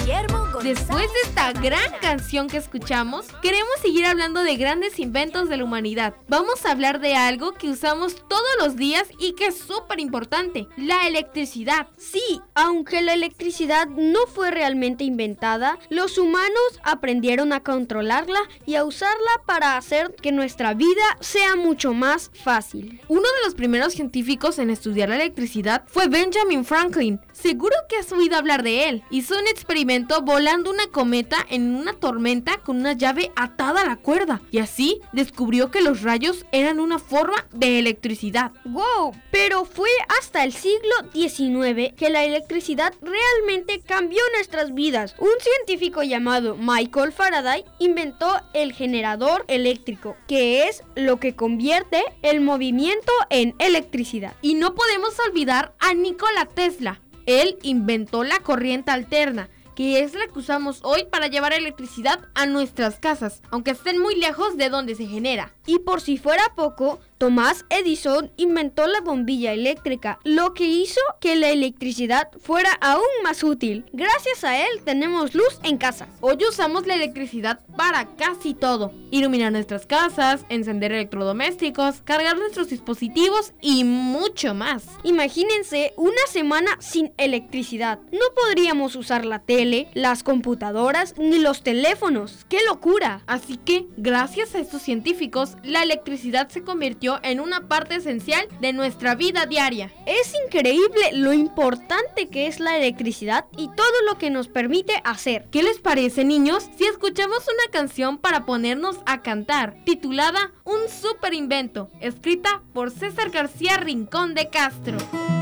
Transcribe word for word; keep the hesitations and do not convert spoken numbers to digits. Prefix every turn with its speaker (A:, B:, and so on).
A: Guillermo González.
B: Después de esta gran canción que escuchamos, queremos seguir hablando de grandes inventos de la humanidad. Vamos a hablar de algo que usamos todos los días y que es súper importante, la electricidad.
C: Sí, aunque la electricidad no fue realmente inventada, los humanos aprendieron a controlarla y a usarla para hacer que nuestra vida sea mucho más fácil.
B: Uno de los primeros científicos en estudiar la electricidad fue Benjamin Franklin. Seguro que has oído hablar de él. Hizo un experimento volando una cometa en una tormenta con una llave atada a la cuerda y así descubrió que los rayos eran una forma de electricidad.
C: ¡Wow! Pero fue hasta el siglo diecinueve que la electricidad realmente cambió nuestras vidas. Un científico llamado Michael Faraday inventó el generador eléctrico, que es lo que convierte el movimiento en electricidad.
B: Y no podemos olvidar a Nikola Tesla. Él inventó la corriente alterna, que es la que usamos hoy para llevar electricidad a nuestras casas, aunque estén muy lejos de donde se genera.
C: Y por si fuera poco, Thomas Edison inventó la bombilla eléctrica, lo que hizo que la electricidad fuera aún más útil. Gracias a él tenemos luz en casa.
B: Hoy usamos la electricidad para casi todo. Iluminar nuestras casas, encender electrodomésticos, cargar nuestros dispositivos y mucho más.
C: Imagínense una semana sin electricidad. No podríamos usar la tele, las computadoras ni los teléfonos. ¡Qué locura!
B: Así que, gracias a estos científicos, la electricidad se convirtió en una parte esencial de nuestra vida diaria.
C: Es increíble lo importante que es la electricidad y todo lo que nos permite hacer.
B: ¿Qué les parece, niños, si escuchamos una canción para ponernos a cantar, titulada Un super invento, escrita por César García Rincón de Castro?